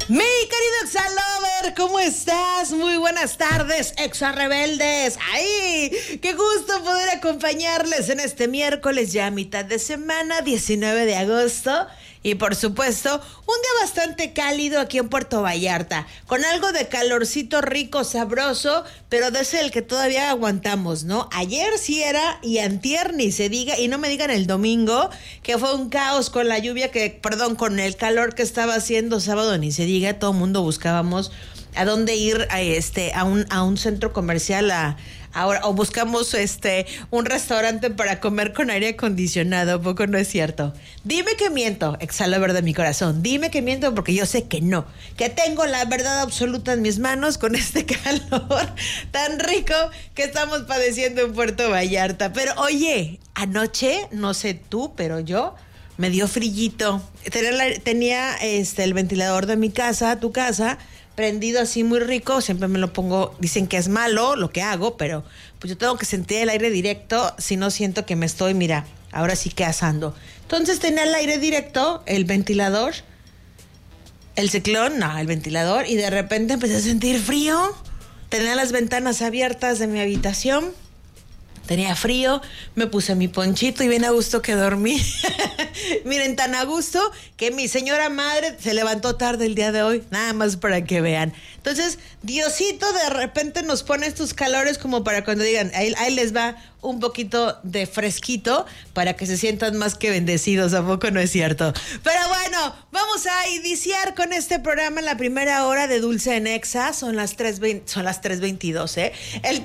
Mi querido Exalover, ¿cómo estás? Muy buenas tardes, Exa Rebeldes. ¡Ay! ¡Qué gusto poder acompañarles en este miércoles, ya a mitad de semana, 19 de agosto! Y por supuesto, un día bastante cálido aquí en Puerto Vallarta, con algo de calorcito rico, sabroso, pero de ese el que todavía aguantamos, ¿no? Ayer sí era, y antier ni se diga, y no me digan el domingo, que fue un caos con la lluvia, con el calor que estaba haciendo sábado, ni se diga, todo el mundo buscábamos a dónde ir a un centro comercial ahora, o buscamos un restaurante para comer con aire acondicionado. ¿A poco no es cierto? Dime que miento, Exalover de mi corazón. Dime que miento, porque yo sé que no. Que tengo la verdad absoluta en mis manos con este calor tan rico que estamos padeciendo en Puerto Vallarta. Pero oye, anoche, no sé tú, pero yo me dio frillito. Tenía el ventilador de mi casa, tu casa, prendido así muy rico. Siempre me lo pongo, dicen que es malo lo que hago, pero pues yo tengo que sentir el aire directo, si no siento que me estoy, mira, ahora sí que asando. Entonces tenía el aire directo, el ventilador, el ciclón, no, el ventilador, y de repente empecé a sentir frío. Tenía las ventanas abiertas de mi habitación, tenía frío, me puse mi ponchito y bien a gusto que dormí. Miren, tan a gusto que mi señora madre se levantó tarde el día de hoy, nada más para que vean. Entonces, Diosito de repente nos pone estos calores como para cuando digan, ahí les va un poquito de fresquito para que se sientan más que bendecidos. ¿A poco no es cierto? Pero bueno, vamos a iniciar con este programa en la primera hora de Dulce en Exa. Son las 3:22, ¿eh? El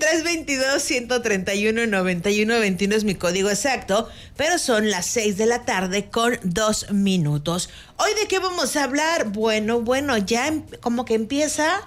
322-131-9121 es mi código exacto, pero son las 6 de la tarde con 2 minutos. ¿Hoy de qué vamos a hablar? Bueno, ya como que empieza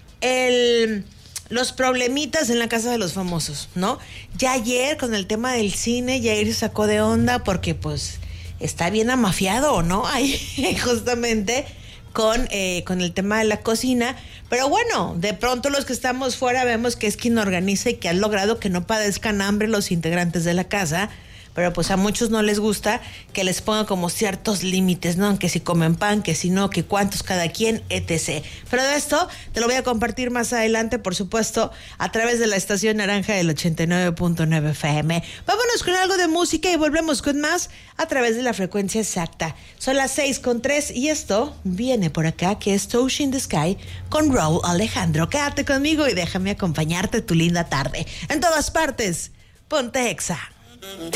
los problemitas en la Casa de los Famosos, ¿no? Ya ayer con el tema del cine, Jair se sacó de onda porque pues está bien amafiado, ¿no? Ahí justamente con el tema de la cocina. Pero bueno, de pronto los que estamos fuera vemos que es quien organiza y que ha logrado que no padezcan hambre los integrantes de la casa. Pero pues a muchos no les gusta que les pongan como ciertos límites, ¿no? Que si comen pan, que si no, que cuántos cada quien, etc. Pero de esto te lo voy a compartir más adelante, por supuesto, a través de la estación naranja del 89.9 FM. Vámonos con algo de música y volvemos con más a través de la frecuencia exacta. Son las 6:03 y esto viene por acá, que es Touch in the Sky con Raúl Alejandro. Quédate conmigo y déjame acompañarte tu linda tarde. En todas partes, ponte Exa.